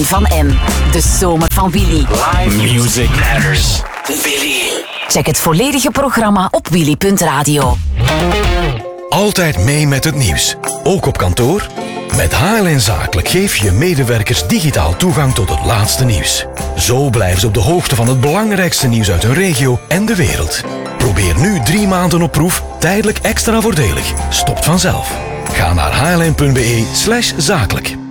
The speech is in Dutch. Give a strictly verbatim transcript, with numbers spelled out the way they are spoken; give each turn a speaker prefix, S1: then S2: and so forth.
S1: van M. De zomer van Willy.
S2: Live music matters. Willy.
S1: Check het volledige programma op willy punt radio.
S3: Altijd mee met het nieuws. Ook op kantoor? Met H L N Zakelijk geef je medewerkers digitaal toegang tot het laatste nieuws. Zo blijven ze op de hoogte van het belangrijkste nieuws uit hun regio en de wereld. Probeer nu drie maanden op proef, tijdelijk extra voordelig. Stopt vanzelf. Ga naar hln punt be slash zakelijk.